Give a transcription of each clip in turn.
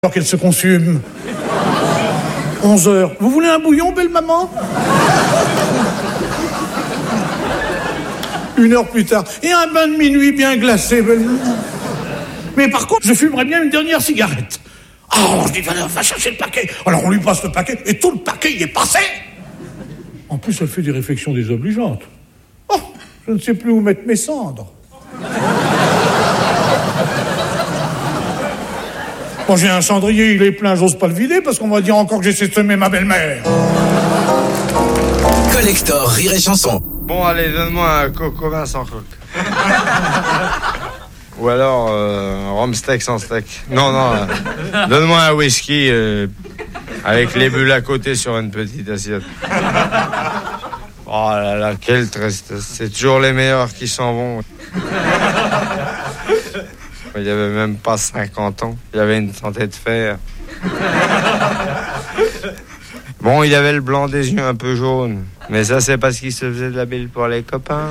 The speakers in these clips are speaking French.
Alors qu'elle se consume. 11 heures. Vous voulez un bouillon, belle maman? 1 heure plus tard. Et un bain de minuit bien glacé, belle maman. Mais par contre, je fumerais bien une dernière cigarette. Oh, je dis, va chercher le paquet. Alors on lui passe le paquet, et tout le paquet y est passé. En plus, elle fait des réflexions désobligeantes. Oh, je ne sais plus où mettre mes cendres. Bon, j'ai un cendrier, il est plein, j'ose pas le vider, parce qu'on va dire encore que j'essaie de semer ma belle-mère. Collector, Rire et Chanson. Bon, allez, donne-moi un coco vin sans coque. Ou alors, rhum steak sans steak. Non, donne-moi un whisky avec les bulles à côté sur une petite assiette. Oh là là, quelle tristesse. C'est toujours les meilleurs qui s'en vont. Il n'y avait même pas 50 ans. Il avait une santé de fer. Bon, il avait le blanc des yeux un peu jaune. Mais ça, c'est parce qu'il se faisait de la bile pour les copains.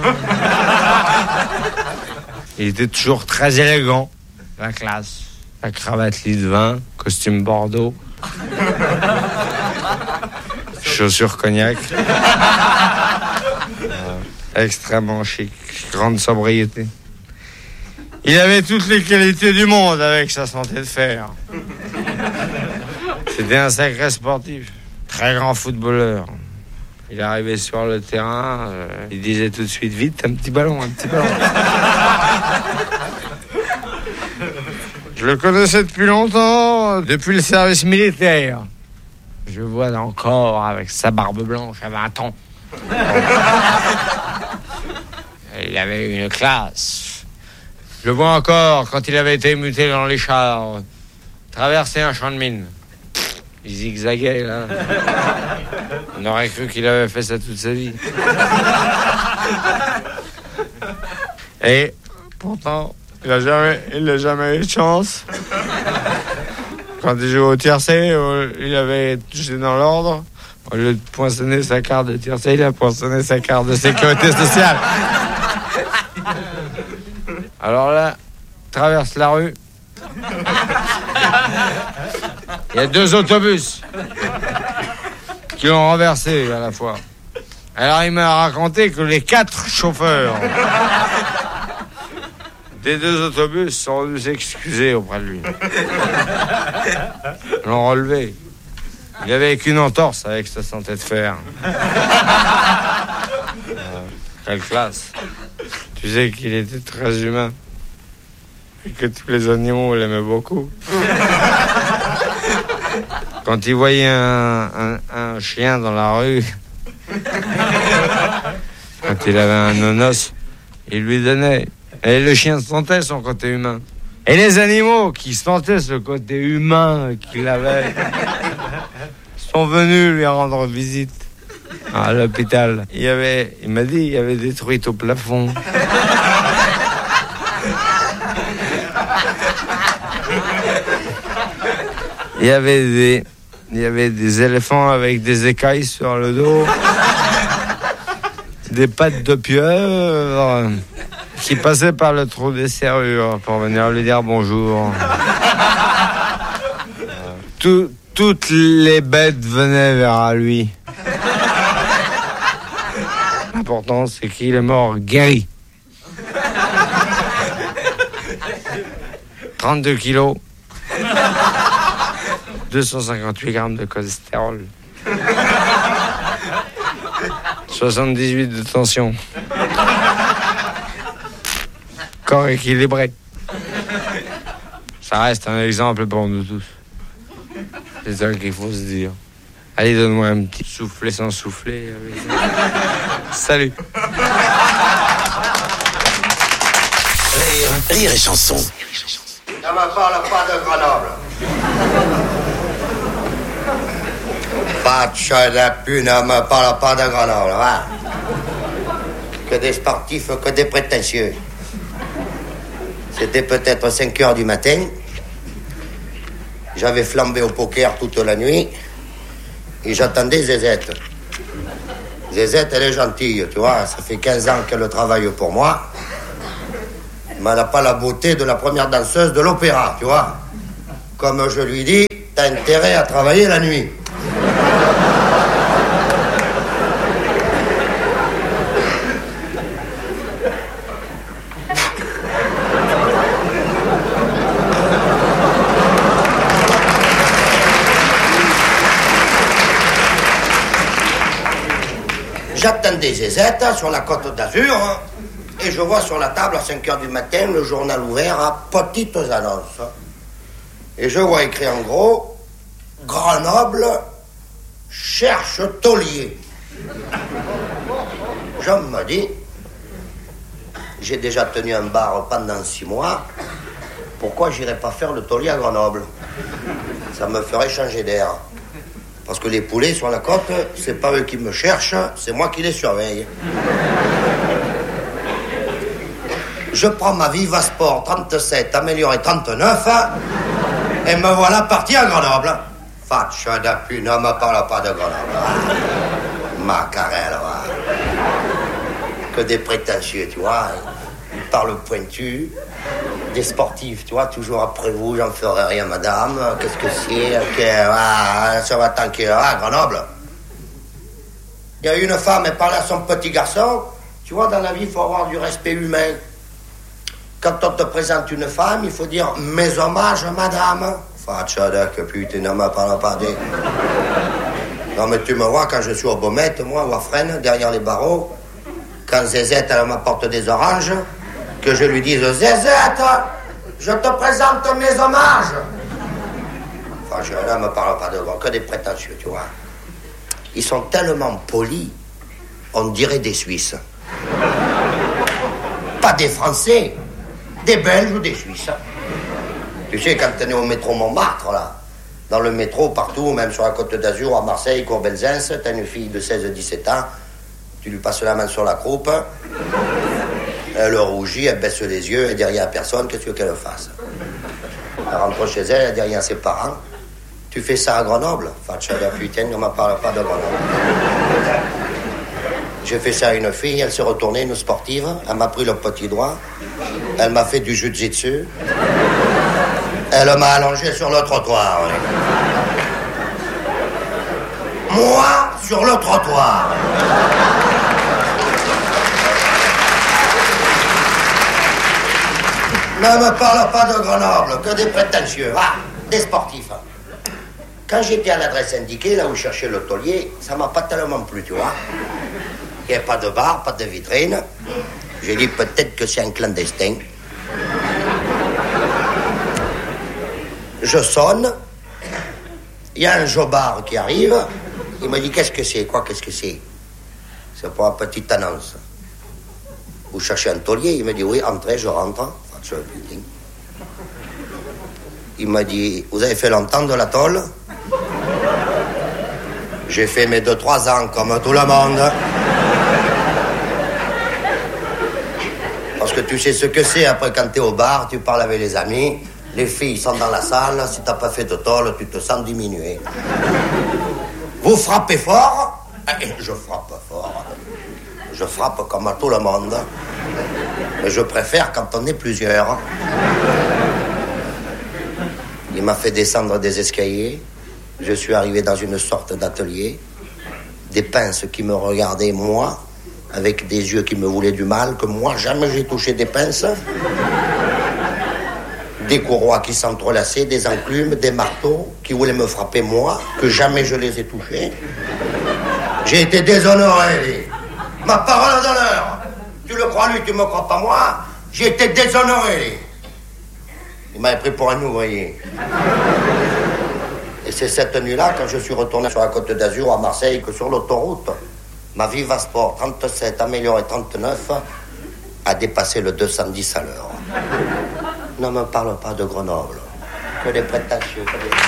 Il était toujours très élégant. La classe. La cravate lit de vin, costume bordeaux. Chaussures cognac. Extrêmement chic. Grande sobriété. Il avait toutes les qualités du monde avec sa santé de fer. C'était un sacré sportif. Très grand footballeur. Il arrivait sur le terrain, il disait tout de suite, vite, un petit ballon. Je le connaissais depuis longtemps, depuis le service militaire. Je le vois encore avec sa barbe blanche à 20 ans. Il avait une classe. Je le vois encore quand il avait été muté dans les chars, traverser un champ de mine. Il zigzaguait, là. On aurait cru qu'il avait fait ça toute sa vie. Et pourtant, il n'a jamais eu de chance. Quand il jouait au tiercé, il avait touché dans l'ordre. Au lieu de poinçonner sa carte de tiercé, il a poinçonné sa carte de sécurité sociale. Alors là, traverse la rue. Il y a 2 autobus qui l'ont renversé à la fois. Alors il m'a raconté que les 4 chauffeurs des 2 autobus sont venus s'excuser auprès de lui. Ils l'ont relevé. Il avait qu'une entorse avec sa santé de fer. Quelle classe. Tu sais qu'il était très humain. Et que tous les animaux l'aimaient beaucoup. Quand il voyait un chien dans la rue, quand il avait un nonos, il lui donnait. Et le chien sentait son côté humain. Et les animaux qui sentaient ce côté humain qu'il avait sont venus lui rendre visite à l'hôpital. Il m'a dit, il y avait des truites au plafond. Il y avait des éléphants avec des écailles sur le dos, des pattes de pieuvre qui passaient par le trou des serrures pour venir lui dire bonjour. Toutes les bêtes venaient vers lui. L'important, c'est qu'il est mort guéri. 32 kilos. 258 grammes de cholestérol. 78 de tension. Corps équilibré. Ça reste un exemple pour nous tous. C'est ça qu'il faut se dire. Allez, donne-moi un petit soufflet sans souffler. Salut. Rire et Chanson. Ne me parle pas de Grenoble. Patch de pu, ne me parle pas de Grenoble, va. Que des sportifs, que des prétentieux. C'était peut-être 5 heures du matin. J'avais flambé au poker toute la nuit. Et j'attendais Zézette. Zézette, elle est gentille, tu vois. Ça fait 15 ans qu'elle travaille pour moi. Mais elle n'a pas la beauté de la première danseuse de l'opéra, tu vois. Comme je lui dis, t'as intérêt à travailler la nuit. J'attendais Zézette sur la Côte d'Azur et je vois sur la table à 5h du matin le journal ouvert à petites annonces. Et je vois écrit en gros Grenoble cherche taulier. Je me dis, j'ai déjà tenu un bar pendant 6 mois, pourquoi j'irais pas faire le taulier à Grenoble? Ça me ferait changer d'air. Parce que les poulets sur la côte, c'est pas eux qui me cherchent, c'est moi qui les surveille. Je prends ma Viva Sport 37 améliorée 39 et me voilà parti à Grenoble. Faccia da pu, ne me parle pas de Grenoble. Macarel, que des prétentieux, tu vois. Ils parlent pointu. Des sportifs, tu vois, toujours après vous, j'en ferai rien, madame. Qu'est-ce que c'est? Ça va tanker à Grenoble. Il y a une femme, elle parlait à son petit garçon. Tu vois, dans la vie, il faut avoir du respect humain. Quand on te présente une femme, il faut dire mes hommages, madame. Faccia que putain, ne me parle pas de. Non, mais tu me vois quand je suis au Baumette, moi, ou à Fresnes, derrière les barreaux, quand Zézette, elle m'apporte des oranges. Que je lui dise Zézette, je te présente mes hommages. Enfin, je ne me parle pas de que des prétentieux, tu vois. Ils sont tellement polis, on dirait des Suisses. Pas des Français, des Belges ou des Suisses. Tu sais, quand tu es au métro Montmartre, là, dans le métro, partout, même sur la Côte d'Azur, à Marseille, Corbenzens, tu as une fille de 16-17 ans, tu lui passes la main sur la croupe. Elle rougit, elle baisse les yeux, elle dit rien à personne, qu'est-ce que tu veux qu'elle fasse? Elle rentre chez elle, elle dit rien à ses parents. Tu fais ça à Grenoble? Faccia da putain, ne me parle pas de Grenoble. J'ai fait ça à une fille, elle s'est retournée, une sportive, elle m'a pris le petit doigt, elle m'a fait du jiu-jitsu, elle m'a allongé sur le trottoir. Moi, sur le trottoir. Ne me parle pas de Grenoble, que des prétentieux, des sportifs. Quand j'étais à l'adresse indiquée, là où je cherchais le taulier, ça m'a pas tellement plu, tu vois. Il n'y avait pas de bar, pas de vitrine. J'ai dit peut-être que c'est un clandestin. Je sonne, il y a un jobard qui arrive, il me dit qu'est-ce que c'est, qu'est-ce que c'est? C'est pour une petite annonce. Vous cherchez un taulier? Il me dit oui, entrez, je rentre. Il m'a dit, vous avez fait longtemps de la tôle? J'ai fait mes 2-3 ans comme tout le monde. Parce que tu sais ce que c'est, après quand t'es au bar, tu parles avec les amis, les filles sont dans la salle, si t'as pas fait de tôle, tu te sens diminué. Vous frappez fort? Je frappe fort. Je frappe comme à tout le monde. Mais je préfère quand on est plusieurs. Il m'a fait descendre des escaliers. Je suis arrivé dans une sorte d'atelier. Des pinces qui me regardaient, moi, avec des yeux qui me voulaient du mal, que moi, jamais j'ai touché des pinces. Des courroies qui s'entrelaçaient, des enclumes, des marteaux qui voulaient me frapper, moi, que jamais je les ai touchés. J'ai été déshonoré. Ma parole d'honneur. Tu le crois lui, tu me crois pas moi? J'ai été déshonoré. Il m'avait pris pour un ouvrier. Et c'est cette nuit-là, quand je suis retourné sur la Côte d'Azur, à Marseille, que sur l'autoroute, ma Viva Sport 37 améliorée 39 a dépassé le 210 à l'heure. Ne me parle pas de Grenoble. Que des prétentieux.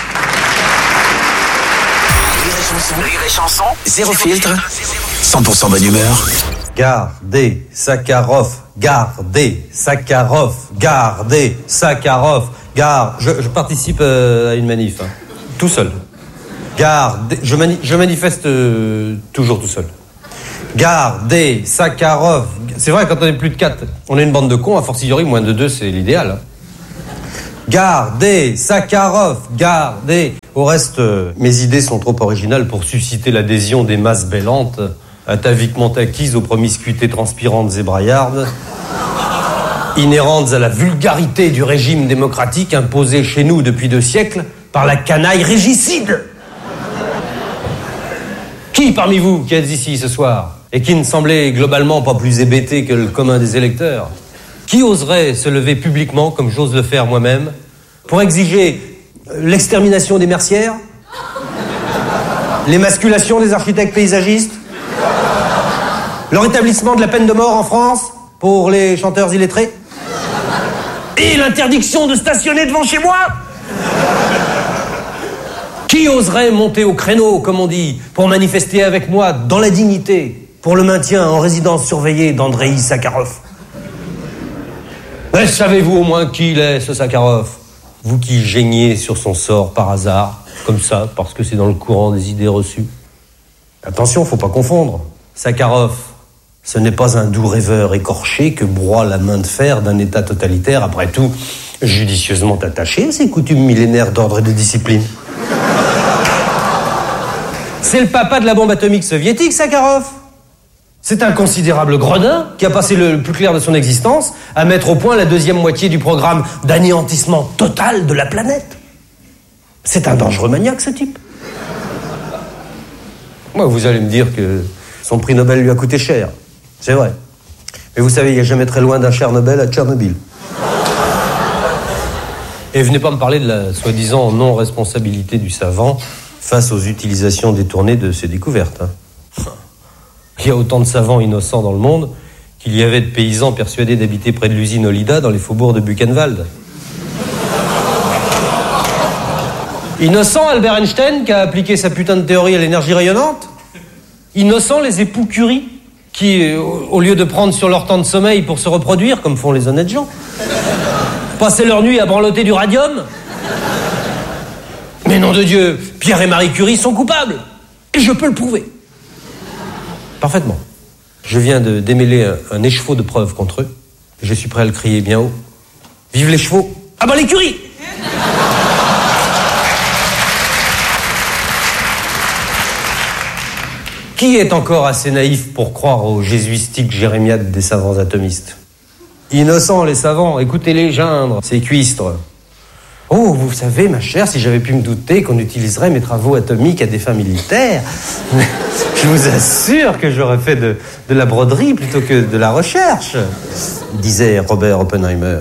Rire et chanson, zéro filtre, 100% bonne humeur. Gardez Sakharov, gardez Sakharov, gardez Sakharov, je participe à une manif, tout seul. Gardez, je manifeste toujours tout seul. Gardez Sakharov. C'est vrai, quand on est plus de 4, on est une bande de cons, a fortiori moins de 2, c'est l'idéal. Gardez, Sakharov, gardez. Au reste, mes idées sont trop originales pour susciter l'adhésion des masses bêlantes, ataviquement acquises aux promiscuités transpirantes et braillardes, inhérentes à la vulgarité du régime démocratique imposé chez nous depuis 2 siècles par la canaille régicide. Qui parmi vous qui êtes ici ce soir et qui ne semblait globalement pas plus hébété que le commun des électeurs, qui oserait se lever publiquement, comme j'ose le faire moi-même, pour exiger l'extermination des mercières, l'émasculation des architectes paysagistes, le rétablissement de la peine de mort en France pour les chanteurs illettrés, et l'interdiction de stationner devant chez moi? Qui oserait monter au créneau, comme on dit, pour manifester avec moi dans la dignité pour le maintien en résidence surveillée d'Andreï Sakharov? Mais savez-vous au moins qui il est, ce Sakharov? Vous qui geignez sur son sort par hasard, comme ça, parce que c'est dans le courant des idées reçues. Attention, faut pas confondre. Sakharov, ce n'est pas un doux rêveur écorché que broie la main de fer d'un État totalitaire, après tout, judicieusement attaché à ses coutumes millénaires d'ordre et de discipline. C'est le papa de la bombe atomique soviétique, Sakharov. C'est un considérable gredin qui a passé le plus clair de son existence à mettre au point la 2e moitié du programme d'anéantissement total de la planète. C'est un dangereux maniaque, ce type. Moi, vous allez me dire que son prix Nobel lui a coûté cher. C'est vrai. Mais vous savez, il n'y a jamais très loin d'un Cher-Nobel à Tchernobyl. Et venez pas me parler de la soi-disant non-responsabilité du savant face aux utilisations détournées de ses découvertes. Il y a autant de savants innocents dans le monde qu'il y avait de paysans persuadés d'habiter près de l'usine Olida dans les faubourgs de Buchenwald. Innocent Albert Einstein qui a appliqué sa putain de théorie à l'énergie rayonnante. Innocent les époux Curie qui, au lieu de prendre sur leur temps de sommeil pour se reproduire, comme font les honnêtes gens, passaient leur nuit à branloter du radium. Mais nom de Dieu, Pierre et Marie Curie sont coupables. Et je peux le prouver. Parfaitement. Je viens de démêler un écheveau de preuves contre eux. Et je suis prêt à le crier bien haut. Vive les chevaux! Ah bah les Curie! Qui est encore assez naïf pour croire aux jésuistiques jérémiades des savants atomistes? Innocents les savants, écoutez-les geindre, ces cuistres. Oh, vous savez, ma chère, si j'avais pu me douter qu'on utiliserait mes travaux atomiques à des fins militaires, je vous assure que j'aurais fait de la broderie plutôt que de la recherche, disait Robert Oppenheimer.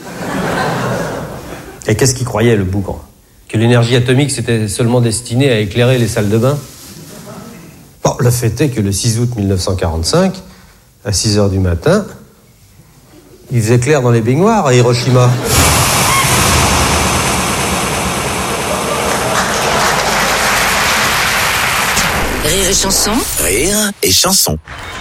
Et qu'est-ce qu'il croyait, le bougre? Que l'énergie atomique, c'était seulement destiné à éclairer les salles de bain? Bon, le fait est que le 6 août 1945, à 6h du matin, il faisait clair dans les baignoires à Hiroshima. Rire et chanson. Rire et chanson.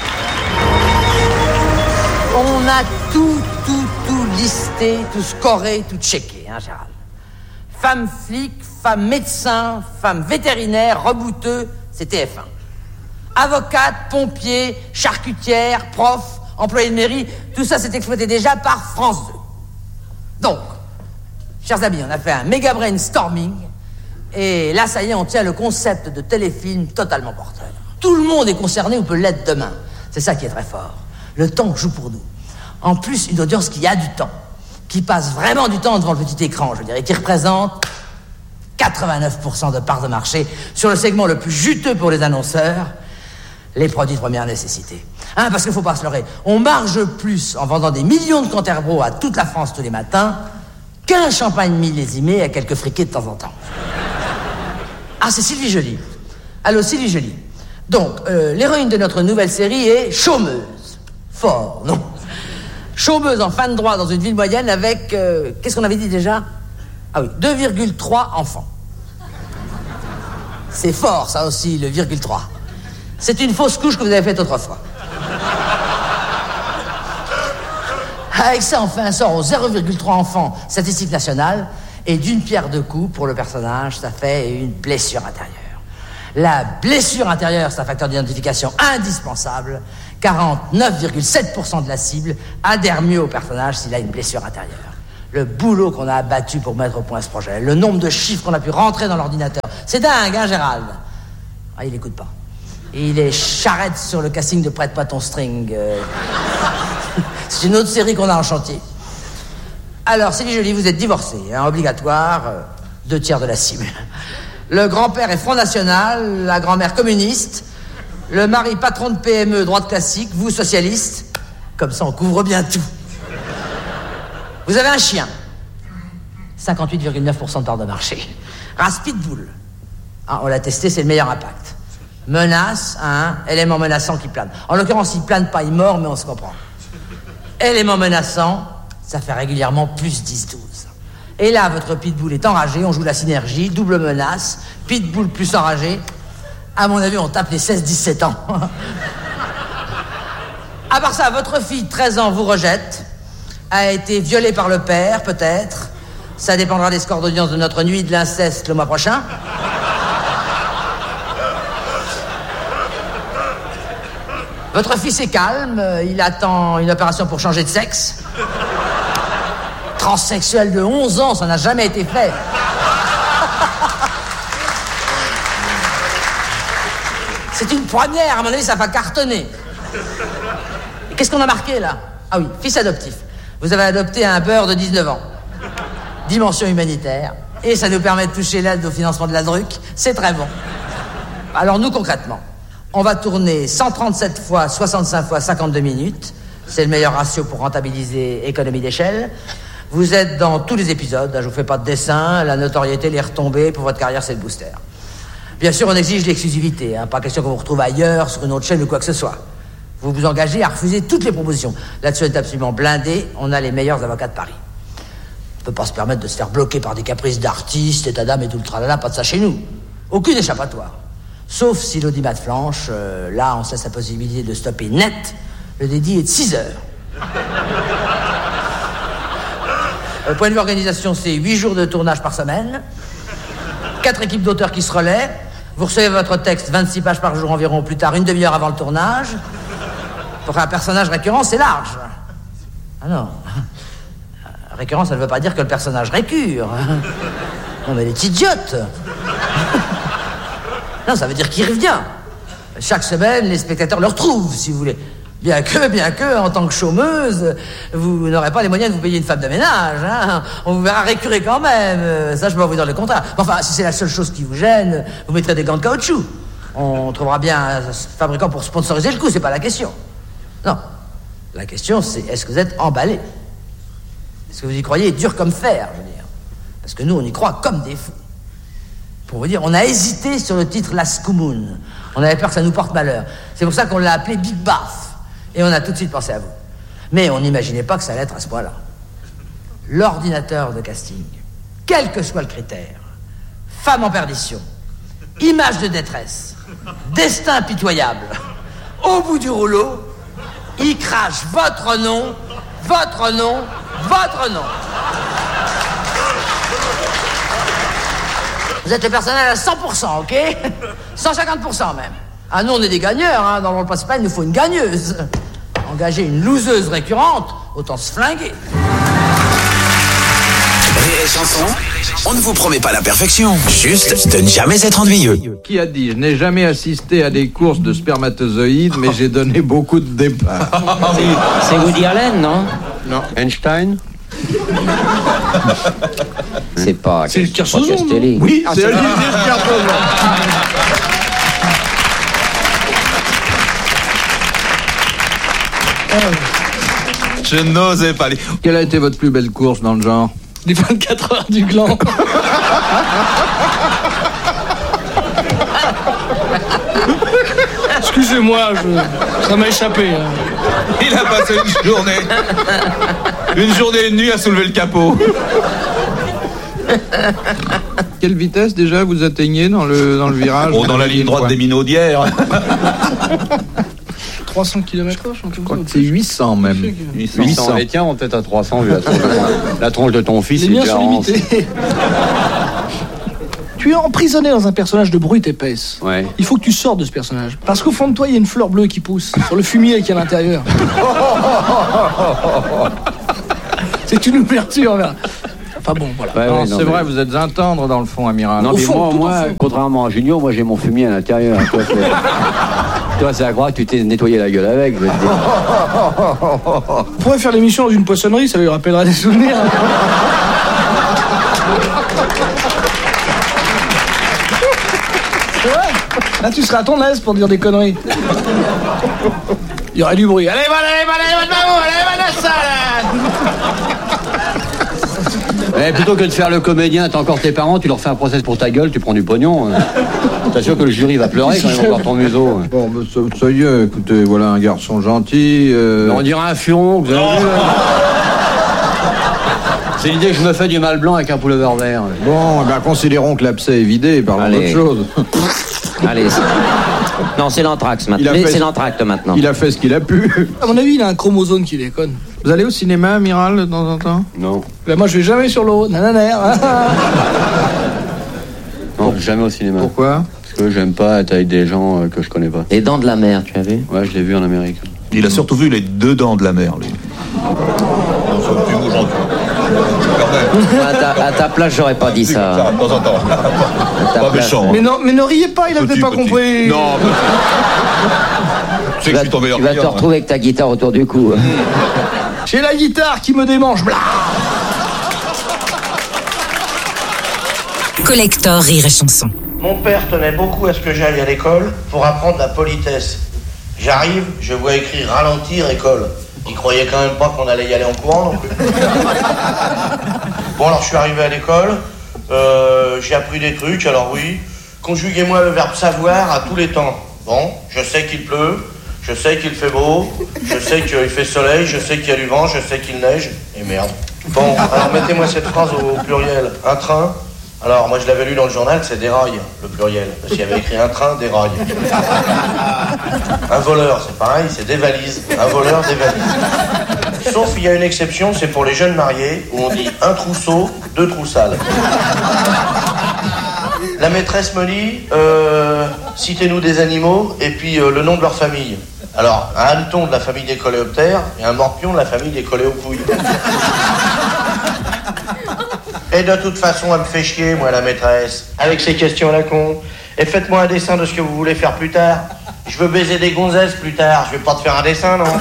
On a tout listé, tout scoré, tout checké, hein, Gérald. Femme flic, femme médecin, femme vétérinaire, rebouteux, c'est TF1. Avocate, pompier, charcutière, prof, employé de mairie, tout ça c'est exploité déjà par France 2. Donc, chers amis, on a fait un méga brainstorming. Et là, ça y est, on tient le concept de téléfilm totalement porteur. Tout le monde est concerné ou peut l'être demain. C'est ça qui est très fort. Le temps joue pour nous. En plus, une audience qui a du temps, qui passe vraiment du temps devant le petit écran, je dirais, qui représente 89% de parts de marché sur le segment le plus juteux pour les annonceurs, les produits de première nécessité. Hein, parce qu'il ne faut pas se leurrer, on marge plus en vendant des millions de Canterbro à toute la France tous les matins qu'un champagne millésimé à quelques friquets de temps en temps. Ah, c'est Sylvie Joly. Allô, Sylvie Joly. Donc, l'héroïne de notre nouvelle série est chômeuse. Fort, non? Chômeuse en fin de droit dans une ville moyenne avec... qu'est-ce qu'on avait dit déjà? Ah oui, 2,3 enfants. C'est fort, ça aussi, le virgule 3. C'est une fausse couche que vous avez faite autrefois. Avec ça, on fait un sort aux 0,3 enfants, statistique nationale, et d'une pierre deux coups, pour le personnage, ça fait une blessure intérieure. La blessure intérieure, c'est un facteur d'identification indispensable. 49,7% de la cible adhère mieux au personnage s'il a une blessure intérieure. Le boulot qu'on a abattu pour mettre au point ce projet, le nombre de chiffres qu'on a pu rentrer dans l'ordinateur. C'est dingue, hein, Gérald? Ah, il écoute pas. Il est charrette sur le casting de Prête-moi ton string. C'est une autre série qu'on a en chantier. Alors, Sylvie Joly, vous êtes divorcée, hein, obligatoire, 2/3 de la cible. Le grand-père est Front National, la grand-mère communiste, le mari patron de PME, droite classique, vous socialiste. Comme ça, on couvre bien tout. Vous avez un chien. 58,9% de part de marché. Race Pitbull. Ah, on l'a testé, c'est le meilleur impact. Menace, hein, élément menaçant qui plane. En l'occurrence, il plane pas, il mord, mais on se comprend. Élément menaçant, ça fait régulièrement plus 10-12. Et là, votre pitbull est enragé, on joue la synergie, double menace, pitbull plus enragé. À mon avis, on tape les 16-17 ans. À part ça, votre fille, 13 ans, vous rejette, a été violée par le père, peut-être. Ça dépendra des scores d'audience de notre nuit de l'inceste le mois prochain. Votre fils est calme, il attend une opération pour changer de sexe. Transsexuel de 11 ans, ça n'a jamais été fait. C'est une première, à mon avis, ça va cartonner. Et qu'est-ce qu'on a marqué, là? Ah oui, fils adoptif. Vous avez adopté un beurre de 19 ans. Dimension humanitaire. Et ça nous permet de toucher l'aide au financement de la DRUC. C'est très bon. Alors, nous, concrètement, on va tourner 137 fois 65 fois 52 minutes. C'est le meilleur ratio pour rentabiliser économie d'échelle. Vous êtes dans tous les épisodes. Je vous fais pas de dessin. La notoriété, les retombées pour votre carrière, c'est le booster. Bien sûr, on exige l'exclusivité. Pas question qu'on vous retrouve ailleurs, sur une autre chaîne ou quoi que ce soit. Vous vous engagez à refuser toutes les propositions. Là-dessus, on est absolument blindé. On a les meilleurs avocats de Paris. On ne peut pas se permettre de se faire bloquer par des caprices d'artistes, état d'âme et tout le tralala. Pas de ça chez nous. Aucune échappatoire. Sauf si l'audimat flanche. Là, on se laisse la possibilité de stopper net. Le dédit est de 6 heures. Au point de vue organisation, c'est 8 jours de tournage par semaine. 4 équipes d'auteurs qui se relaient. Vous recevez votre texte 26 pages par jour environ, plus tard, une demi-heure avant le tournage. Pour un personnage récurrent, c'est large. Ah non. Récurrent, ça ne veut pas dire que le personnage récure. Non, mais elle est idiote. Non, ça veut dire qu'il revient. Chaque semaine, les spectateurs le retrouvent, si vous voulez. Bien que, en tant que chômeuse, vous n'aurez pas les moyens de vous payer une femme de ménage, hein. On vous verra récurer quand même. Ça, je peux vous dire le contraire. Enfin, si c'est la seule chose qui vous gêne, vous mettrez des gants de caoutchouc. On trouvera bien un fabricant pour sponsoriser le coup, c'est pas la question. Non. La question, c'est est-ce que vous êtes emballé? Est-ce que vous y croyez dur comme fer, je veux dire? Parce que nous, on y croit comme des fous. Pour vous dire, on a hésité sur le titre Las Kumun. On avait peur que ça nous porte malheur. C'est pour ça qu'on l'a appelé Big Bath. Et on a tout de suite pensé à vous. Mais on n'imaginait pas que ça allait être à ce point-là. L'ordinateur de casting, quel que soit le critère, femme en perdition, image de détresse, destin pitoyable, au bout du rouleau, il crache votre nom, votre nom, votre nom. Vous êtes le personnage à 100%, ok? 150% même. Ah, nous, on est des gagneurs, hein. Dans le rôle principal, il nous faut une gagneuse. Engager une loseuse récurrente, autant se flinguer. Rire et chanson, on ne vous promet pas la perfection, juste de ne jamais être ennuyeux. Qui a dit? Je n'ai jamais assisté à des courses de spermatozoïdes, mais j'ai donné beaucoup de départs. C'est Woody Allen, non? Non. Einstein? C'est pas... C'est Kersozon, Castelli. Oui, c'est Olivier Kersozon. Je n'osais pas aller. Quelle a été votre plus belle course dans le genre? Les 24 heures du gland. Excusez-moi, ça m'a échappé. Il a passé une journée et une nuit à soulever le capot. Quelle vitesse déjà vous atteignez dans le virage? Oh, dans la ligne droite des Minaudières. 300 km/h, je crois que c'est 800 même. 800. Les tiens vont peut-être à 300 vu la tronche de ton fils. Les miens sont limités. Tu es emprisonné dans un personnage de brute épaisse. Ouais. Il faut que tu sortes de ce personnage. Parce qu'au fond de toi, il y a une fleur bleue qui pousse sur le fumier qu'il y a à l'intérieur. C'est une ouverture vers... Enfin bon, voilà. Ouais, non, c'est vrai, vous êtes un tendre dans le fond, amiral. Non, Au mais fond, moi, contrairement à Junior, moi j'ai mon fumier à l'intérieur. Toi, c'est à croire que tu t'es nettoyé la gueule avec, je veux te dire. On pourrait faire l'émission dans une poissonnerie, ça lui rappellera des souvenirs. C'est vrai. Là, tu seras à ton aise pour dire des conneries. Il y aurait du bruit. Allez, la salade. Plutôt que de faire le comédien, t'as encore tes parents, tu leur fais un procès pour ta gueule, tu prends du pognon. T'assures que le jury va pleurer quand ils vont voir ton museau. Bon, bah, ça y est, écoutez, voilà un garçon gentil. On dirait un furon, vous avez vu. C'est l'idée que je me fais du mal blanc avec un pullover vert. Bon, ben considérons que l'abcès est vidé, parlons d'autre chose. Allez, non, c'est l'anthrax maintenant. C'est l'anthrax maintenant. Il a fait ce qu'il a pu. À mon avis, il a un chromosome qui déconne. Vous allez au cinéma, amiral, de temps en temps? Non. Là, moi, je vais jamais sur l'eau. Nananer. Non, jamais au cinéma. Pourquoi? Parce que j'aime pas être avec des gens que je connais pas. Les Dents de la Mer, tu as vu? Ouais, je l'ai vu en Amérique. Il a surtout vu les 2 Dents de la Mer, lui. À ta place, j'aurais pas dit ça. De temps en temps. Pas méchant. Mais non, mais ne riez pas, il a peut-être pas compris. Non. Tu sais que je suis ton meilleur client. Tu vas te retrouver avec ta guitare autour du cou. J'ai la guitare qui me démange. Blah. Collector Rire et Chanson. Mon père tenait beaucoup à ce que j'aille à l'école pour apprendre la politesse. J'arrive, je vois écrit ralentir école. Il croyait quand même pas qu'on allait y aller en courant non plus. Bon, alors je suis arrivé à l'école, j'ai appris des trucs, alors oui. Conjuguez-moi le verbe savoir à tous les temps. Bon, je sais qu'il pleut, je sais qu'il fait beau, je sais qu'il fait soleil, je sais qu'il y a du vent, je sais qu'il neige, et merde. Bon, alors mettez-moi cette phrase au pluriel. Un train. Alors, moi je l'avais lu dans le journal, c'est déraille, le pluriel. Parce qu'il y avait écrit un train, déraille. Un voleur, c'est pareil, c'est des valises. Un voleur, des valises. Sauf il y a une exception, c'est pour les jeunes mariés, où on dit un trousseau, 2 troussales. La maîtresse me dit, citez-nous des animaux, et puis le nom de leur famille. Alors, un hanneton de la famille des coléoptères, et un morpion de la famille des coléopouilles. Et de toute façon, elle me fait chier, moi, la maîtresse, avec ses questions à la con. Et faites-moi un dessin de ce que vous voulez faire plus tard. Je veux baiser des gonzesses plus tard, je vais pas te faire un dessin, non?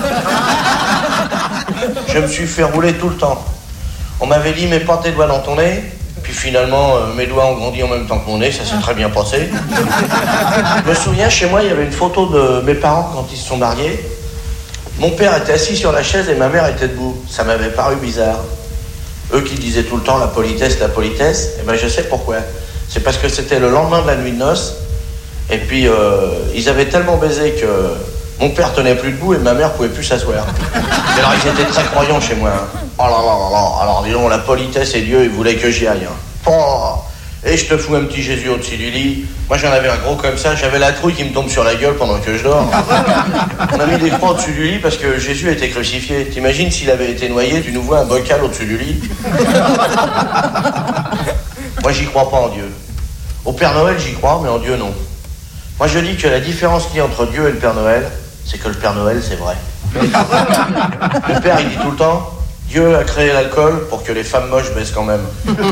Je me suis fait rouler tout le temps. On m'avait dit, mets pas tes doigts dans ton nez. Puis finalement, mes doigts ont grandi en même temps que mon nez, ça s'est très bien passé. Je me souviens, chez moi, il y avait une photo de mes parents quand ils se sont mariés. Mon père était assis sur la chaise et ma mère était debout. Ça m'avait paru bizarre. Eux qui disaient tout le temps la politesse, eh ben je sais pourquoi. C'est parce que c'était le lendemain de la nuit de noces, et puis ils avaient tellement baisé que mon père tenait plus debout et ma mère pouvait plus s'asseoir. Et alors ils étaient très croyants chez moi. Hein. Oh là là là là, alors disons, la politesse et Dieu, ils voulaient que j'y aille. Hein. Oh, et je te fous un petit Jésus au-dessus du lit. Moi j'en avais un gros comme ça, j'avais la trouille qui me tombe sur la gueule pendant que je dors. On a mis des croix au-dessus du lit parce que Jésus a été crucifié. T'imagines s'il avait été noyé, tu nous vois un bocal au-dessus du lit. Moi j'y crois pas en Dieu. Au Père Noël j'y crois, mais en Dieu non. Moi je dis que la différence qu'il y a entre Dieu et le Père Noël, c'est que le Père Noël c'est vrai. Le Père il dit tout le temps, Dieu a créé l'alcool pour que les femmes moches baissent quand même.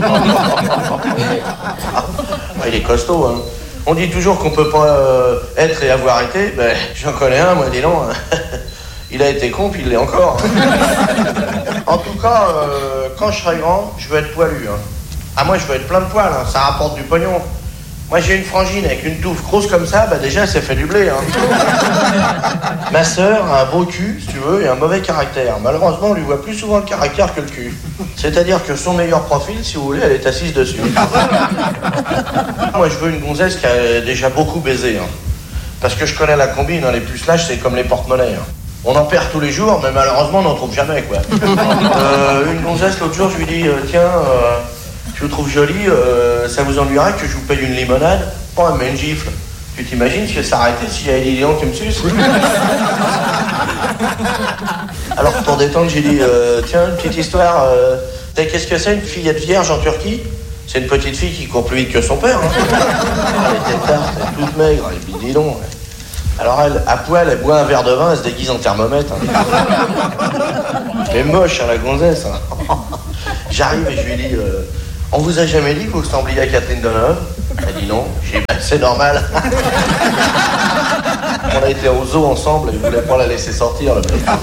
Ah, il est costaud, hein. On dit toujours qu'on peut pas être et avoir été. Ben, j'en connais un, moi, dis donc. Il a été con, puis il l'est encore. En tout cas, quand je serai grand, je veux être poilu. Hein. Ah, moi, je veux être plein de poils, hein. Ça rapporte du pognon. Moi, j'ai une frangine avec une touffe grosse comme ça, bah déjà, ça fait du blé. Hein. Ma sœur a un beau cul, si tu veux, et un mauvais caractère. Malheureusement, on lui voit plus souvent le caractère que le cul. C'est-à-dire que son meilleur profil, si vous voulez, elle est assise dessus. Moi, je veux une gonzesse qui a déjà beaucoup baisé. Hein. Parce que je connais la combine, hein. Les pucelages, c'est comme les porte-monnaies. Hein. On en perd tous les jours, mais malheureusement, on n'en trouve jamais, quoi. Une gonzesse, l'autre jour, je lui dis, tiens... je vous trouve jolie, ça vous ennuierait que je vous paye une limonade? Oh, elle met une gifle. Tu t'imagines si elle s'arrêtait, si j'avais dit non, tu me suces? Alors pour détendre, j'ai dit, tiens, une petite histoire, qu'est-ce que c'est une fillette vierge en Turquie? C'est une petite fille qui court plus vite que son père. Hein. Elle était tarte, elle est toute maigre, et puis dis donc. Alors elle, à poil, elle boit un verre de vin, elle se déguise en thermomètre. Hein. Mais moche, hein, la gonzesse. Hein. J'arrive et je lui dis on vous a jamais dit que vous ressembliez à Catherine Deneuve? Elle dit non. J'ai dit c'est normal. On a été au zoo ensemble et je voulais pas la laisser sortir.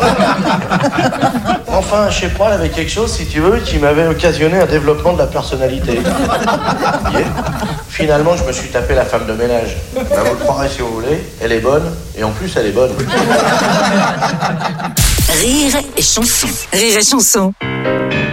Enfin, je sais pas, elle avait quelque chose, si tu veux, qui m'avait occasionné un développement de la personnalité. Yeah. Finalement, je me suis tapé la femme de ménage. Ben, vous le croirez si vous voulez, elle est bonne, et en plus, elle est bonne. Rire et chanson. Rire et chanson.